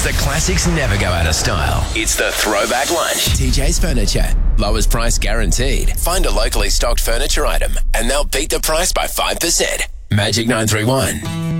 Because the classics never go out of style. It's the Throwback Lunch. TJ's Furniture. Lowest price guaranteed. Find a locally stocked furniture item and they'll beat the price by 5%. Magic 931.